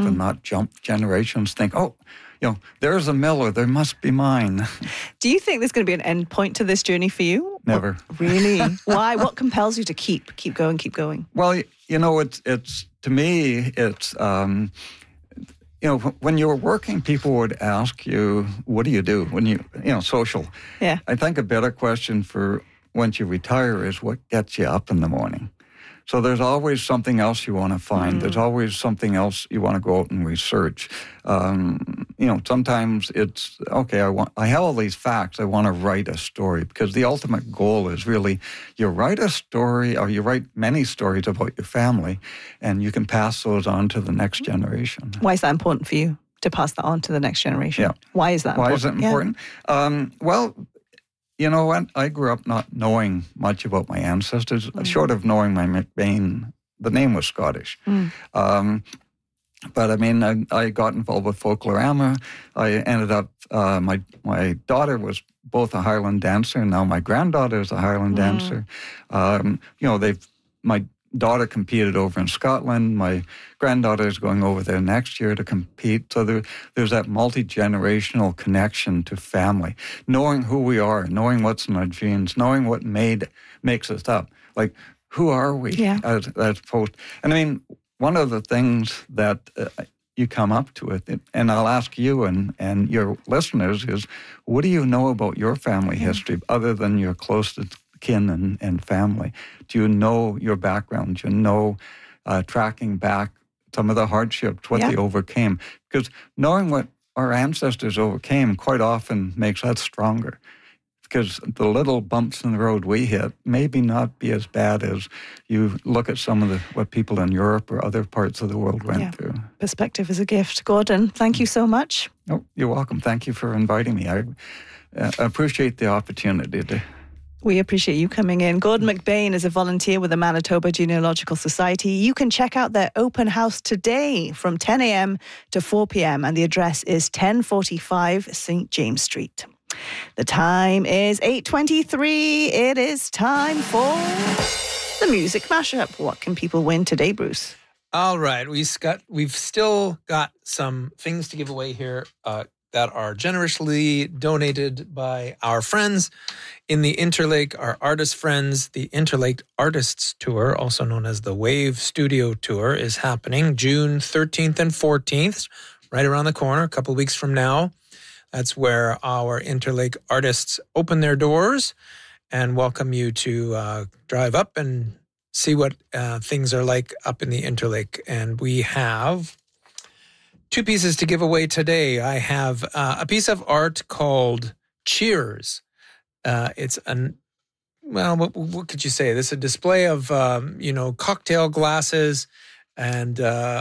and not jump generations, think, there's a Miller, there must be mine. Do you think there's going to be an end point to this journey for you? Never. Really? Why? What compels you to keep going? Well, it's to me, it's, when you were working, people would ask you, what do you do when social? Yeah. I think a better question for once you retire is what gets you up in the morning. So there's always something else you want to find. There's always something else you want to go out and research. Sometimes it's, I have all these facts. I want to write a story, because the ultimate goal is really you write a story, or you write many stories about your family, and you can pass those on to the next generation. Why is that important for you, to pass that on to the next generation? Yeah. Why is that important? Why is it important? Well, you know what? I grew up not knowing much about my ancestors, short of knowing my McBain. The name was Scottish. But I mean, I got involved with Folklorama. I ended up, my daughter was both a Highland dancer, and now my granddaughter is a Highland dancer. My daughter competed over in Scotland. My granddaughter is going over there next year to compete. So there's that multi-generational connection to family, knowing who we are, knowing what's in our genes, knowing what makes us up. Like, who are we as opposed? And I mean, one of the things that you come up to it, and I'll ask you and your listeners, is what do you know about your family history other than your closest kin and family? Do you know your background? Do you know tracking back some of the hardships, what they overcame? Because knowing what our ancestors overcame quite often makes us stronger. Because the little bumps in the road we hit maybe not be as bad as you look at some of what people in Europe or other parts of the world went through. Perspective is a gift. Gordon, thank you so much. Oh, you're welcome. Thank you for inviting me. I appreciate the opportunity. We appreciate you coming in. Gordon McBain is a volunteer with the Manitoba Genealogical Society. You can check out their open house today from 10 a.m. to 4 p.m. and the address is 1045 St. James Street. The time is 8:23. It is time for the music mashup. What can people win today, Bruce? All right. We've still got some things to give away here that are generously donated by our friends in the Interlake, our artist friends. The Interlake Artists Tour, also known as the Wave Studio Tour, is happening June 13th and 14th, right around the corner, a couple of weeks from now. That's where our Interlake artists open their doors and welcome you to drive up and see what things are like up in the Interlake. And we have 2 pieces to give away today. I have a piece of art called Cheers. It's what could you say? This is a display of cocktail glasses and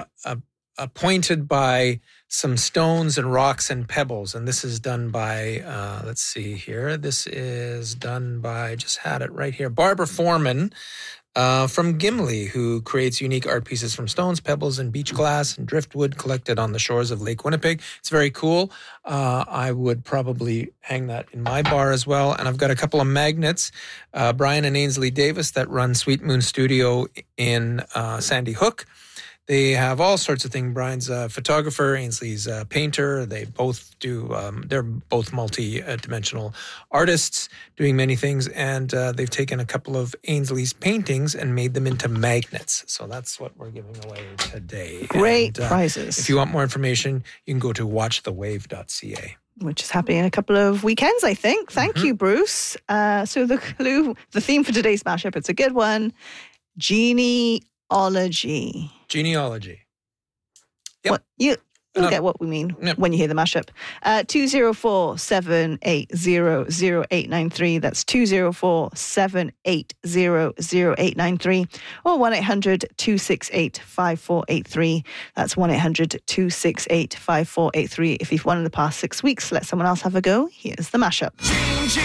pointed by some stones and rocks and pebbles. And this is done by, let's see here. This is done by, I just had it right here, Barbara Foreman from Gimli, who creates unique art pieces from stones, pebbles, and beach glass and driftwood collected on the shores of Lake Winnipeg. It's very cool. I would probably hang that in my bar as well. And I've got a couple of magnets, Brian and Ainsley Davis, that run Sweet Moon Studio in Sandy Hook. They have all sorts of things. Brian's a photographer, Ainsley's a painter. They both do, they're both multi-dimensional artists doing many things. And they've taken a couple of Ainsley's paintings and made them into magnets. So that's what we're giving away today. Great prizes. If you want more information, you can go to watchthewave.ca. Which is happening in a couple of weekends, I think. Thank you, Bruce. So the theme for today's mashup, it's a good one. Genealogy. Yep. You'll get what we mean when you hear the mashup. 204-780-0893. That's 204-780-0893. Or 1-800-268-5483. That's 1-800-268-5483. If you've won in the past 6 weeks, let someone else have a go. Here's the mashup.